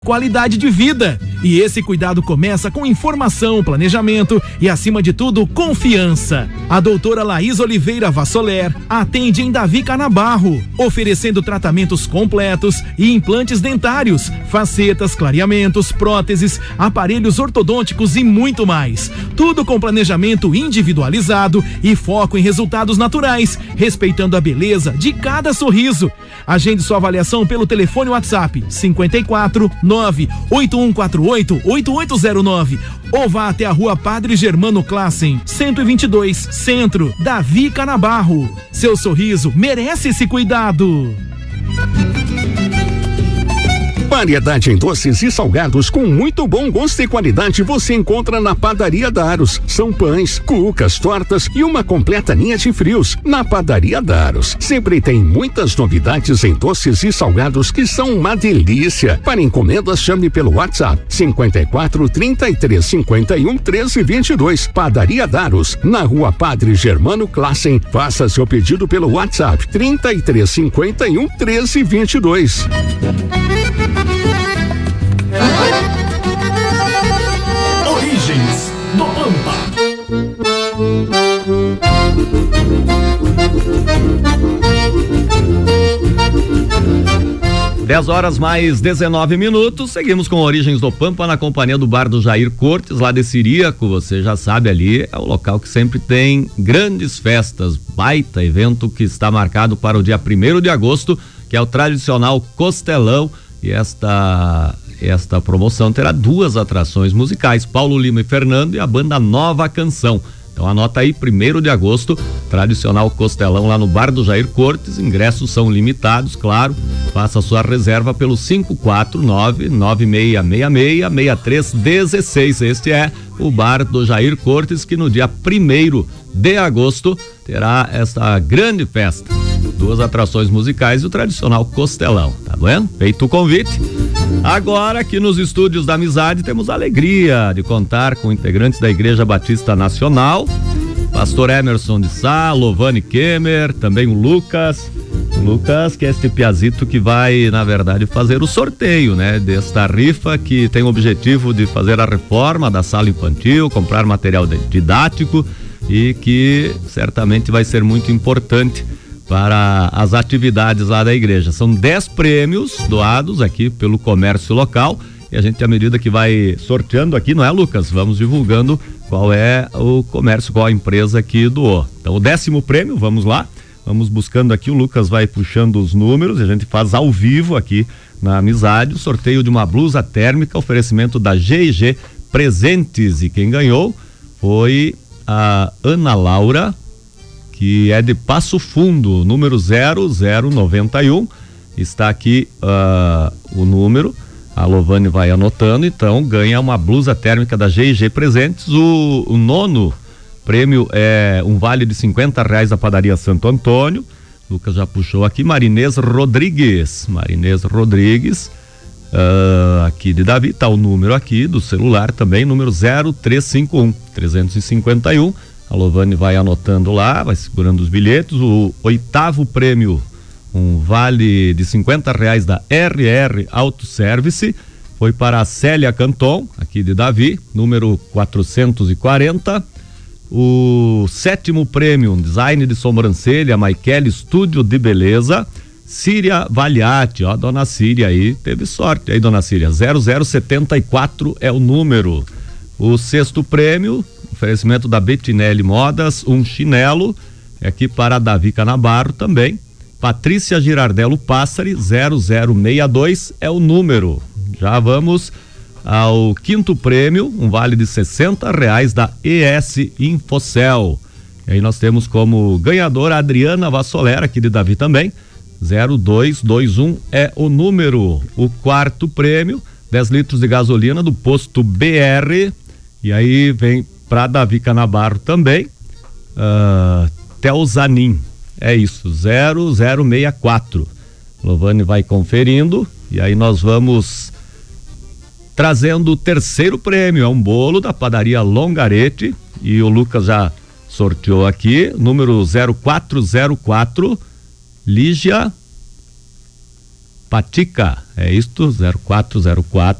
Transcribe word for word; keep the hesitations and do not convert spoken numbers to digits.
qualidade de vida. E esse cuidado começa com informação, planejamento e, acima de tudo, confiança. A doutora Laís Oliveira Vassoler atende em Davi Canabarro, oferecendo tratamentos completos e implantes dentários, facetas, clareamentos, próteses, aparelhos ortodônticos e muito mais. Tudo com planejamento individualizado e foco em resultados naturais, respeitando a beleza de cada sorriso. Agende sua avaliação pelo telefone WhatsApp cinquenta e quatro, nove oito um quatro oito, oito oito zero nove ou vá até a Rua Padre Germano Classen, cento e vinte e dois, Centro, Davi Canabarro. Seu sorriso merece esse cuidado. Variedade em doces e salgados com muito bom gosto e qualidade você encontra na Padaria Daros. São pães, cucas, tortas e uma completa linha de frios. Na Padaria Daros sempre tem muitas novidades em doces e salgados que são uma delícia. Para encomendas, chame pelo WhatsApp cinquenta e quatro, trinta e três, cinquenta e um, treze, vinte e dois. Padaria Daros, na Rua Padre Germano Classen. Faça seu pedido pelo WhatsApp trinta e três, cinquenta e um, treze, vinte e dois. Origens do Pampa. dez horas mais dezenove minutos, seguimos com Origens do Pampa na companhia do bar do Jair Cortes, lá de Ciríaco. Você já sabe, ali é o local que sempre tem grandes festas, baita evento que está marcado para o dia primeiro de agosto, que é o tradicional Costelão. E esta, esta promoção terá duas atrações musicais, Paulo Lima e Fernando e a banda Nova Canção. Então anota aí, primeiro de agosto, tradicional Costelão lá no bar do Jair Cortes. Ingressos são limitados, claro. Faça sua reserva pelo cinco quatro nove, nove seis seis seis, seis três um seis. Este é o bar do Jair Cortes, que no dia primeiro de agosto terá esta grande festa. Duas atrações musicais e o tradicional Costelão, tá vendo? Feito o convite. Agora, aqui nos estúdios da Amizade, temos a alegria de contar com integrantes da Igreja Batista Nacional, pastor Emerson de Sá, Lovane Kemer, também o Lucas, Lucas, que é este piazito que vai, na verdade, fazer o sorteio, né, desta rifa que tem o objetivo de fazer a reforma da sala infantil, comprar material didático e que certamente vai ser muito importante para as atividades lá da igreja. São dez prêmios doados aqui pelo comércio local e a gente, à medida que vai sorteando aqui, não é, Lucas? Vamos divulgando qual é o comércio, qual a empresa que doou. Então, o décimo prêmio, vamos lá, vamos buscando aqui, o Lucas vai puxando os números e a gente faz ao vivo aqui na Amizade o sorteio de uma blusa térmica, oferecimento da G e G Presentes, e quem ganhou foi a Ana Laura, que é de Passo Fundo, número zero zero nove um. Está aqui uh, o número, a Lovane vai anotando, então ganha uma blusa térmica da G e G Presentes. O, o nono prêmio é um vale de cinquenta reais da padaria Santo Antônio. Lucas já puxou aqui, Marinês Rodrigues, Marinês Rodrigues, uh, aqui de Davi, tá o número aqui do celular também, número zero três cinco um, trezentos e cinquenta e um. A Lovane vai anotando lá, vai segurando os bilhetes. O oitavo prêmio, um vale de cinquenta reais da R R Autoservice, foi para a Célia Canton, aqui de Davi, número quatrocentos e quarenta. O sétimo prêmio, um design de sobrancelha, Michele Estúdio de Beleza, Síria Valiati, ó, dona Síria aí, teve sorte aí, dona Síria, zero zero setenta e quatro é o número. O sexto prêmio, oferecimento da Bettinelli Modas, um chinelo, é aqui para Davi Canabarro também. Patrícia Girardello Passari, zero zero seis dois é o número. Já vamos ao quinto prêmio, um vale de sessenta reais da E S Infocel. E aí nós temos como ganhadora a Adriana Vassoler, aqui de Davi também, zero dois dois um é o número. O quarto prêmio, dez litros de gasolina do posto B R, e aí vem para Davi Canabarro também, uh, Telzanin, é isso, zero zero seis quatro. Lovane vai conferindo e aí nós vamos trazendo o terceiro prêmio, é um bolo da padaria Longarete, e o Lucas já sorteou aqui, número zero quatro zero quatro, Lígia Patica. É isto, zero quatro zero quatro